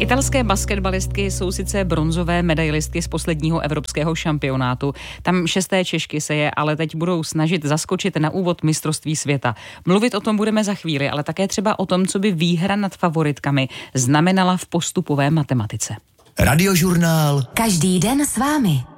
Italské basketbalistky jsou sice bronzové medailistky z posledního evropského šampionátu. Tam 6. Češky se je ale teď budou snažit zaskočit na úvod mistrovství světa. Mluvit o tom budeme za chvíli, ale také třeba o tom, co by výhra nad favoritkami znamenala v postupové matematice. Radiožurnál. Každý den s vámi.